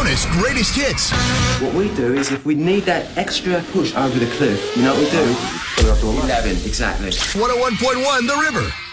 Arizona's greatest hits. What we do is if we need that extra push over the cliff, you know what we do? Put it up to 11. Exactly. 101.1 The River.